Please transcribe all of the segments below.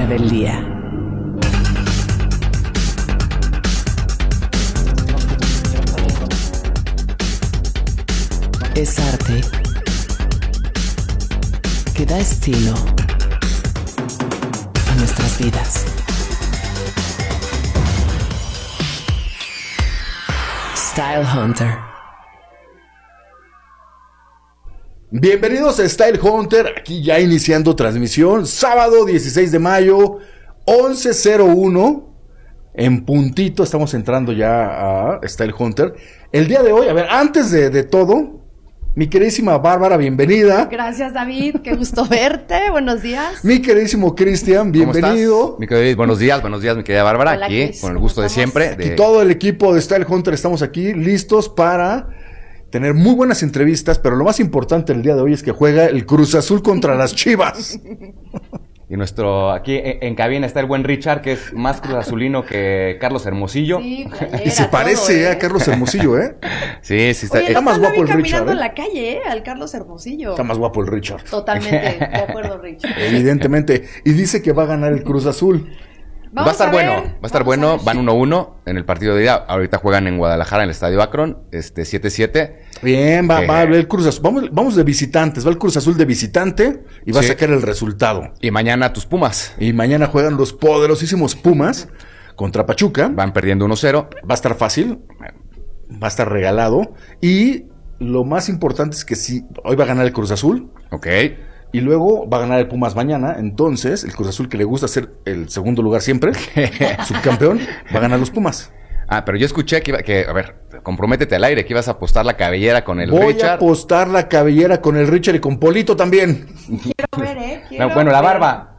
tema del día. Es arte que da estilo a nuestras vidas. Style Hunter. Bienvenidos a Style Hunter, aquí ya iniciando transmisión, sábado 16 de mayo, 11:01, en puntito estamos entrando ya a Style Hunter. El día de hoy, a ver, antes de todo, mi queridísima Bárbara, bienvenida. Gracias, David, qué gusto verte, buenos días. Mi queridísimo Cristian, bienvenido. Mi querido, buenos días, mi querida Bárbara. Hola, aquí, Chris, con el gusto de siempre. Aquí todo el equipo de Style Hunter estamos aquí listos para tener muy buenas entrevistas, pero lo más importante el día de hoy es que juega el Cruz Azul contra las Chivas. Y aquí en cabina está el buen Richard, que es más cruz azulino que Carlos Hermosillo. Sí, Y se parece todo, a Carlos Hermosillo, ¿eh? Sí, está. Oye, está más guapo el Richard, caminando ¿eh? en la calle, al Carlos Hermosillo. Está más guapo el Richard. Totalmente, de acuerdo, Richard. Evidentemente. Y dice que va a ganar el Cruz Azul. Va a estar ver, bueno, vamos a ver. van 1-1 en el partido de ida. Ahorita juegan en Guadalajara, en el Estadio Akron, 7-7. Bien, va a ver el Cruz Azul. Vamos de visitantes. Va el Cruz Azul de visitante y va a Sí. sacar el resultado. Y mañana tus Pumas Y mañana juegan los poderosísimos Pumas contra Pachuca. van perdiendo 1-0. Va a estar fácil. Va a estar regalado. Y lo más importante es que sí, hoy va a ganar el Cruz Azul. Ok. Y luego va a ganar el Pumas mañana. Entonces, el Cruz Azul, que le gusta ser el segundo lugar siempre, subcampeón, va a ganar los Pumas. Ah, pero yo escuché a ver, comprométete al aire, que ibas a apostar la cabellera con el Voy Richard. a apostar la cabellera con el Richard y con Polito también. Quiero ver, No, bueno, la barba.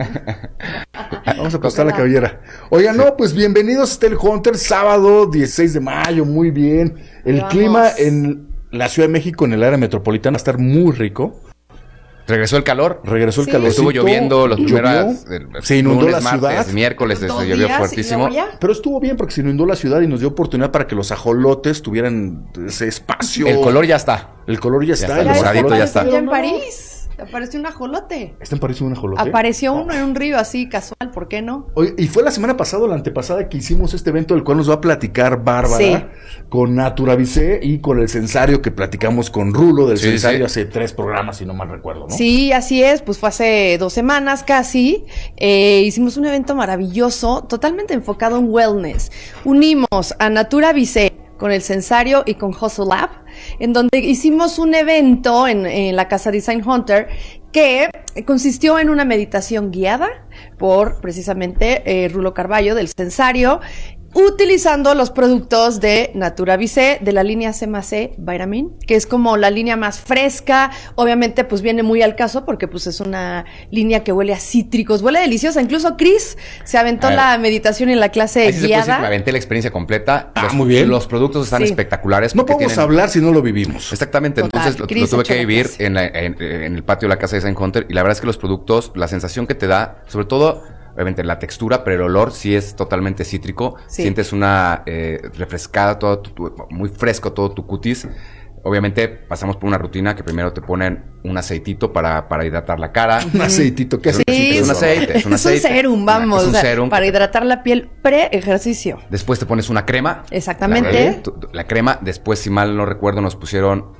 Vamos a apostar la cabellera. Oigan, no, pues bienvenidos a Style Hunter, sábado 16 de mayo, muy bien. El Vamos. clima en la Ciudad de México, en el área metropolitana, va a estar muy rico. Regresó el calor. Regresó el Sí. calor. Estuvo lloviendo los primeros Se inundó lunes, la martes, ciudad. miércoles, Dos llovió días, fuertísimo. y luego ya. Pero estuvo bien porque se inundó la ciudad y nos dio oportunidad para que los ajolotes tuvieran ese espacio. El color ya está. El color ya está. está, y los moradito ajolotes ya está. Ya en no, París. Apareció un ajolote. ¿Está en París un ajolote? Apareció uno en un río así casual, ¿por qué no? Oye, y fue la semana pasada o la antepasada que hicimos este evento del cual nos va a platicar Bárbara Sí. con Naturavicé y con el censario que platicamos con Rulo del Sí, censario sí. hace 3 programas, si no mal recuerdo, ¿no? Sí, así es, pues fue hace 2 semanas casi. Hicimos un evento maravilloso, totalmente enfocado en wellness. Unimos a Naturavicé con el censario y con Hustle Lab, en donde hicimos un evento en la casa Design Hunter que consistió en una meditación guiada por precisamente Rulo Carballo del censario, utilizando los productos de Naturavicé de la línea C+C Vitamin, que es como la línea más fresca. Obviamente pues viene muy al caso porque pues es una línea que huele a cítricos, huele deliciosa. Incluso Chris se aventó A ver. la meditación en la clase Así se puede decir que me guiada. aventé la experiencia completa. Muy bien. Los productos están Sí. espectaculares. No porque podemos tienen- hablar si no lo vivimos. Exactamente, Total, entonces lo Chris tuve echó que la vivir clase. en el patio de la casa de Design Hunter, y la verdad es que los productos, la sensación que te da, sobre todo, obviamente la textura, pero el olor sí es totalmente cítrico. Sí. Sientes una refrescada, muy fresco todo tu cutis. Obviamente pasamos por una rutina que primero te ponen un aceitito para hidratar la cara. Un aceitito, ¿qué Sí, aceitito es un eso? aceite. Es un serum, vamos, Es un o sea, serum. para hidratar la piel pre-ejercicio. Después te pones una crema. Exactamente. La crema, después, si mal no recuerdo, nos pusieron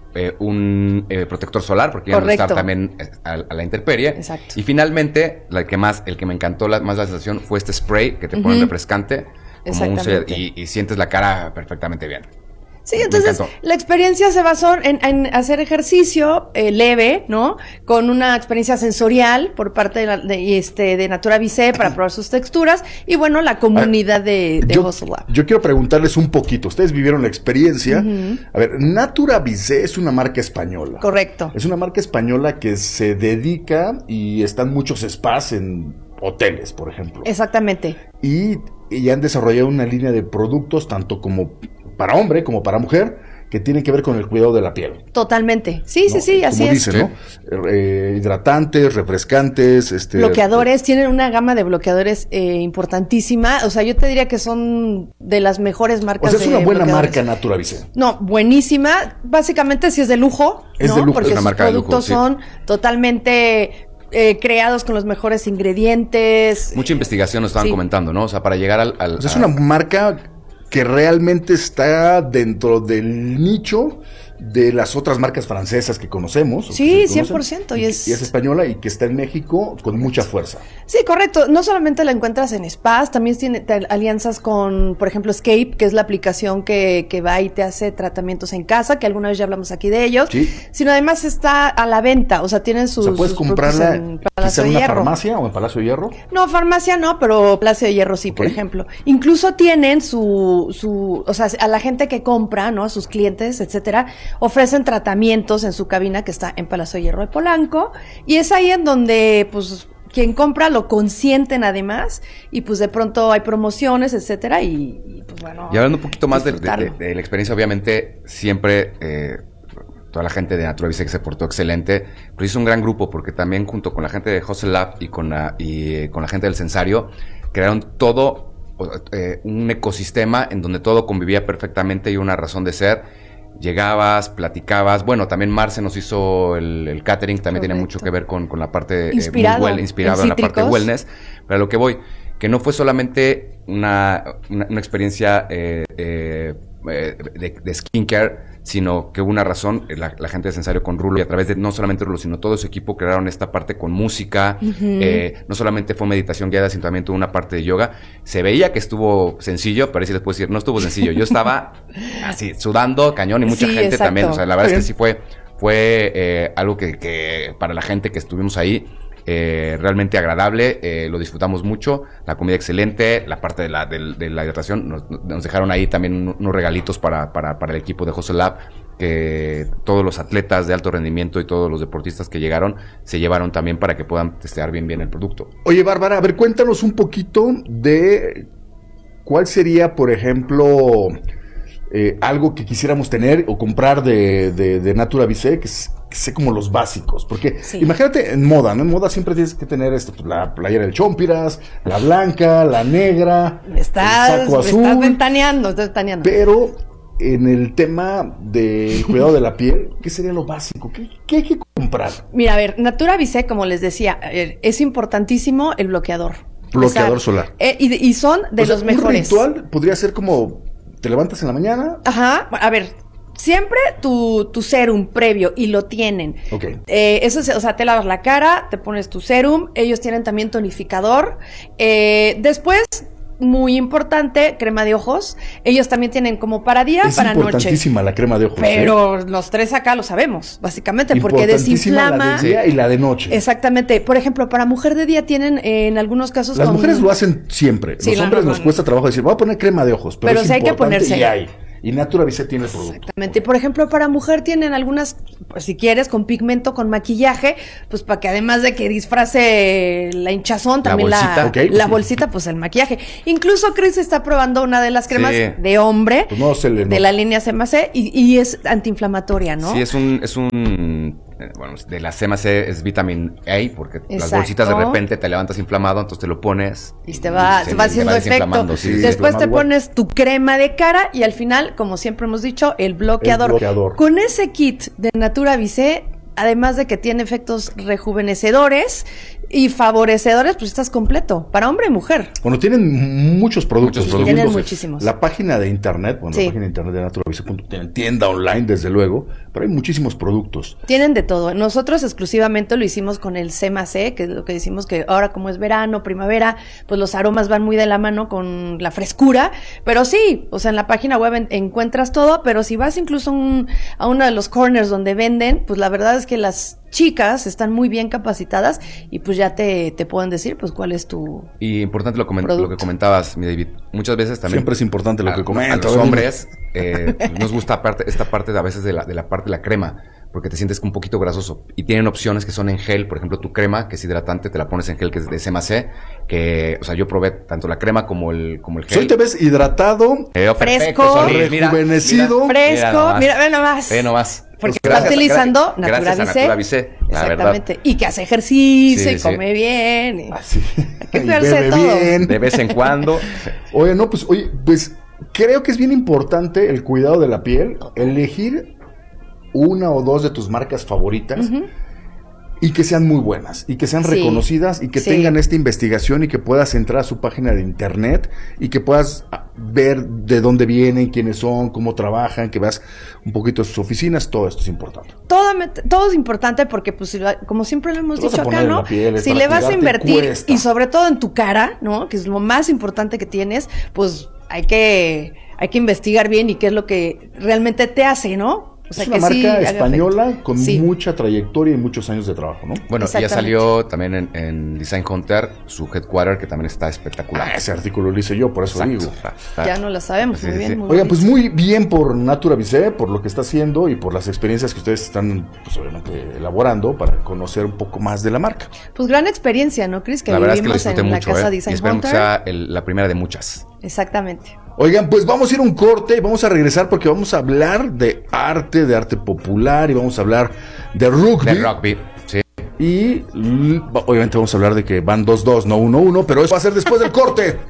un protector solar, porque iban a Correcto. estar también a la intemperie. Exacto. Y finalmente, el que me encantó más la sensación fue este spray que te ponen refrescante. Como Exactamente. y sientes la cara perfectamente bien. Sí, Me entonces encantó. la experiencia se basó en hacer ejercicio leve, ¿no? Con una experiencia sensorial por parte de Naturavicé para probar sus texturas y bueno, la comunidad de Hustle Lab. Yo quiero preguntarles un poquito. Ustedes vivieron la experiencia. A ver, Naturavicé es una marca española. Correcto. Es una marca española que se dedica y están muchos spas en hoteles, por ejemplo. Exactamente. Y han desarrollado una línea de productos tanto como para hombre como para mujer que tienen que ver con el cuidado de la piel. Totalmente. Sí, ¿no? sí, así Como es. dicen, ¿no? Hidratantes, refrescantes, Bloqueadores, tienen una gama de bloqueadores importantísima. O sea, yo te diría que son de las mejores O marcas sea, es una de buena bloqueadores. marca Naturavicé. No, buenísima. Básicamente sí es de lujo, Es ¿no? de lujo, Porque es una sus marca de lujo, productos sí. son totalmente creados con los mejores ingredientes. Mucha investigación nos estaban Sí. comentando, ¿no? O sea, para llegar Pues es una marca que realmente está dentro del nicho de las otras marcas francesas que conocemos. o Sí, que se conocen, 100%, y es española y que está en México con mucha fuerza. Sí, correcto. No solamente la encuentras en spas, también tiene alianzas con, por ejemplo, Escape, que es la aplicación que va y te hace tratamientos en casa, que alguna vez ya hablamos aquí de ellos. Sí. Sino además está a la venta, o sea, tienen sus. O sea, puedes sus productos comprarla en quizá Palacio en de una Hierro. farmacia o en Palacio de Hierro. No, farmacia no, pero Palacio de Hierro sí, por Ok. ejemplo. Incluso tienen o sea, a la gente que compra, ¿no? A sus clientes, etcétera, ofrecen tratamientos en su cabina que está en Palacio de Hierro de Polanco. Y es ahí en donde, pues, quien compra lo consienten además. Y pues de pronto hay promociones, etcétera. Y pues bueno. Y hablando un poquito más de disfrutarlo. la experiencia, obviamente, siempre toda la gente de Natura Visec se portó excelente, pero hizo un gran grupo porque también junto con la gente de Hustle Lab y con la gente del Censario, crearon todo un ecosistema en donde todo convivía perfectamente y una razón de ser. Llegabas, platicabas, bueno, también Marce nos hizo el catering, también tiene mucho que ver con la parte Inspirado inspirado en en la parte de cítricos. wellness, pero a lo que voy, que no fue solamente una experiencia de skincare, sino que hubo una razón, la gente de Censario con Rulo, y a través de no solamente Rulo, sino todo su equipo crearon esta parte con música, no solamente fue meditación guiada, sino también tuvo una parte de yoga. Se veía que estuvo sencillo, pero ahí sí les puedo decir, no estuvo sencillo. Yo estaba así, sudando, cañón, y mucha Sí, gente exacto. también, o sea, la verdad es que sí fue algo que para la gente que estuvimos ahí, realmente agradable, lo disfrutamos mucho, la comida excelente, la parte de la hidratación, nos dejaron ahí también unos regalitos para el equipo de Hustle Lab, que todos los atletas de alto rendimiento y todos los deportistas que llegaron se llevaron también para que puedan testear bien el producto. Oye, Bárbara, a ver, cuéntanos un poquito de cuál sería, por ejemplo, algo que quisiéramos tener o comprar de Natura Visec, que sé como los básicos, porque Sí. imagínate en moda, ¿no? En moda siempre tienes que tener pues, la playera del Chompiras, la blanca, la negra, el saco Me azul, estás ventaneando, estás ventaneando. pero en el tema del cuidado de la piel, ¿qué sería lo básico? ¿Qué hay que comprar? Mira, a ver, Natura Visec, como les decía, es importantísimo el bloqueador. Bloqueador solar. Y son de O sea, los mejores. Un ritual podría ser como, te levantas en la mañana. Ajá, a ver, siempre tu serum previo, y lo tienen. Ok. Eso es, o sea, te lavas la cara, te pones tu serum, ellos tienen también tonificador. Después, muy importante, crema de ojos. Ellos también tienen como para día, Es para noche. importantísima la crema de ojos. Pero los tres acá lo sabemos, básicamente, porque Importantísima desinflama. la de día y la de noche. Exactamente. Por ejemplo, para mujer de día tienen en algunos casos. Las mujeres lo hacen siempre. Sí, Los hombres nos cuesta trabajo decir, voy a poner crema de ojos. Pero Pero es sí hay que importante ponerse. y hay. Y Natura Visec tiene el producto. Exactamente. Por ejemplo, para mujer tienen algunas, pues, si quieres, con pigmento, con maquillaje, pues para que además de que disfrace la hinchazón, también bolsita. Ok. la bolsita, pues el maquillaje. Incluso Chris está probando una de las cremas Sí. de hombre Pues no se le de la línea CMC y es antiinflamatoria, ¿no? Sí, es un bueno, de la CMC es vitamin A, porque las Exacto. bolsitas de repente te levantas inflamado, entonces te lo pones Y te va haciendo efecto. desinflamando, sí, sí, Después sí. te pones tu crema de cara y al final, como siempre hemos dicho, el bloqueador. El bloqueador. Con ese kit de Natura Visec, además de que tiene efectos rejuvenecedores y favorecedores, pues estás completo, para hombre y mujer. Bueno, tienen muchos productos. Muchos Estoy productos. Tienen viendo muchísimos. La página de internet, bueno, Sí. la página de internet de Natura Visec, tienen tienda online, desde luego, pero hay muchísimos productos. Tienen de todo. Nosotros exclusivamente lo hicimos con el CMAC, que es lo que decimos que ahora como es verano, primavera, pues los aromas van muy de la mano con la frescura. Pero sí, o sea, en la página web encuentras todo, pero si vas incluso a uno de los corners donde venden, pues la verdad es que las chicas están muy bien capacitadas y pues ya te pueden decir pues cuál es tu... Y importante lo que Producto. comentabas, mi David. Muchas veces también Siempre es importante lo que a comento. los hombres nos gusta esta parte a veces de la parte de la crema, porque te sientes un poquito grasoso. Y tienen opciones que son en gel, por ejemplo, tu crema, que es hidratante, te la pones en gel, que es de CMC, que, o sea, yo probé tanto la crema como el gel. Hoy te ves hidratado, Fresco, Solís, rejuvenecido. Fresco, ve nomás. Ve nomás. Porque Pues está utilizando gracias Natura a Visec. Natura Visec, la Exactamente. verdad. Y que hace ejercicio Sí, y sí. come bien. y- Así. que Y cuidarse bebe de todo. bien. De vez en cuando. Oye, pues creo que es bien importante el cuidado de la piel, elegir una o dos de tus marcas favoritas y que sean muy buenas, y que sean Sí. reconocidas, y que Sí. tengan esta investigación, y que puedas entrar a su página de internet, y que puedas ver de dónde vienen, quiénes son, cómo trabajan, que veas un poquito sus oficinas. Todo esto es importante. Todo es importante porque, pues, como siempre lo hemos Te vas dicho a acá, poner en ¿no? la piel, Si para le vas a cuidarte invertir, cuesta. y sobre todo en tu cara, ¿no? Que es lo más importante que tienes, pues hay que investigar bien y qué es lo que realmente te hace, ¿no? O sea, Es una que marca sí haga española efecto. con Sí. mucha trayectoria y muchos años de trabajo, ¿no? Bueno, ya Exactamente. salió también en Design Hunter su headquarter, que también está espectacular. Ese artículo lo hice yo, por eso Exacto. digo. Ya no la sabemos, Sí, muy sí, bien, sí. muy Oigan, bien. pues muy bien por Natura Visé, por lo que está haciendo y por las experiencias que ustedes están, pues obviamente, elaborando para conocer un poco más de la marca. Pues gran experiencia, ¿no, Chris? Que La verdad es que lo vivimos disfruté en mucho, la casa y Design esperemos que Hunter. sea la primera de muchas. Exactamente. Oigan, pues vamos a ir a un corte y vamos a regresar porque vamos a hablar de arte popular, y vamos a hablar de rugby. De rugby, sí. Y obviamente vamos a hablar de que van 2-2, no 1-1, pero eso va a ser después del corte.